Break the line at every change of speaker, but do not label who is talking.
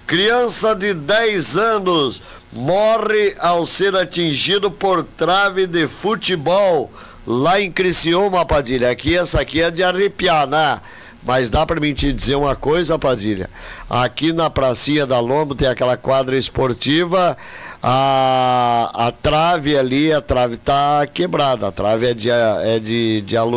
Criança de 10 anos morre ao ser atingido por trave de futebol lá em Criciúma, Padilha. Essa aqui é de arrepiar, né? Mas dá pra mim te dizer uma coisa, Padilha. Aqui na pracinha da Lombo tem aquela quadra esportiva, a trave ali, a trave tá quebrada. A trave é de alumínio.